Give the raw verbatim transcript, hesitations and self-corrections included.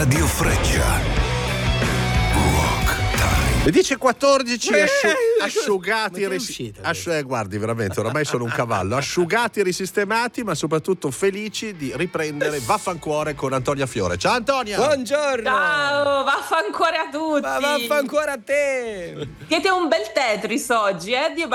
Radio Freccia. Le dieci e quattordici, Eh, asciu- ma asciugati, che è risi- uscita asci- eh, guardi veramente, oramai sono un cavallo, asciugati, risistemati, ma soprattutto felici di riprendere Vaffancuore con Antonia Fiore. Ciao Antonia! Buongiorno! Ciao, vaffancuore a tutti. Ma vaffancuore a te! Siete un bel Tetris oggi, eh? Dio